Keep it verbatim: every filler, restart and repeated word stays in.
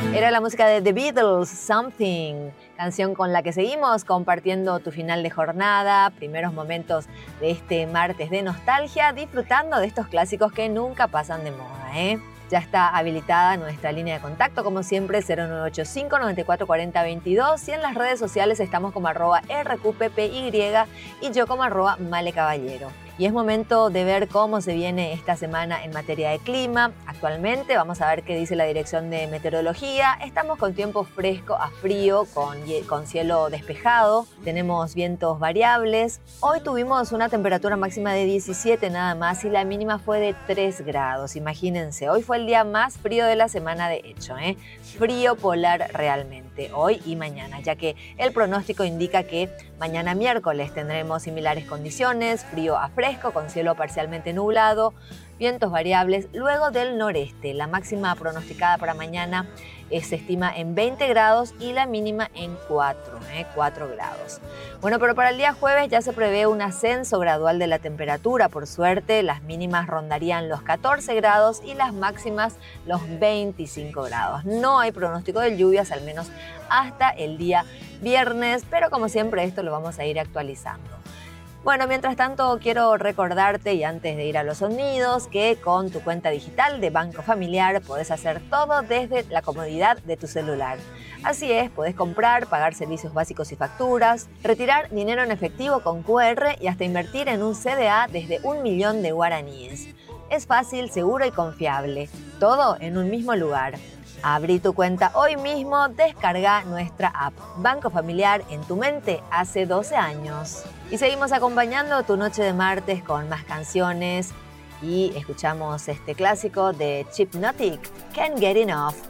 Era la música de The Beatles, Something, canción con la que seguimos compartiendo tu final de jornada, primeros momentos de este martes de nostalgia, disfrutando de estos clásicos que nunca pasan de moda, ¿eh? Ya está habilitada nuestra línea de contacto, como siempre, cero nueve ocho cinco, nueve cuatro cuatro cero, veintidós, y en las redes sociales estamos como arroba R Q P P Y y yo como arroba Male Caballero. Y es momento de ver cómo se viene esta semana en materia de clima. Actualmente vamos a ver qué dice la Dirección de Meteorología. Estamos con tiempo fresco a frío, con, con cielo despejado. Tenemos vientos variables. Hoy tuvimos una temperatura máxima de diecisiete nada más y la mínima fue de tres grados. Imagínense, hoy fue el día más frío de la semana de hecho, ¿eh? Frío polar realmente, hoy y mañana, ya que el pronóstico indica que mañana miércoles tendremos similares condiciones, frío a fresco con cielo parcialmente nublado, vientos variables, luego del noreste. La máxima pronosticada para mañana eh, se estima en veinte grados y la mínima en cuatro, eh, cuatro grados. Bueno, pero para el día jueves ya se prevé un ascenso gradual de la temperatura. Por suerte, las mínimas rondarían los catorce grados y las máximas los veinticinco grados. No hay pronóstico de lluvias, al menos hasta el día viernes, pero como siempre esto lo vamos a ir actualizando. Bueno, mientras tanto quiero recordarte, y antes de ir a los sonidos, que con tu cuenta digital de Banco Familiar podés hacer todo desde la comodidad de tu celular. Así es, podés comprar, pagar servicios básicos y facturas, retirar dinero en efectivo con Q R y hasta invertir en un C D A desde un millón de guaraníes. Es fácil, seguro y confiable. Todo en un mismo lugar. Abrí tu cuenta hoy mismo, descarga nuestra app. Banco Familiar en tu mente hace doce años. Y seguimos acompañando tu noche de martes con más canciones y escuchamos este clásico de Hypnotic, Can't Get Enough.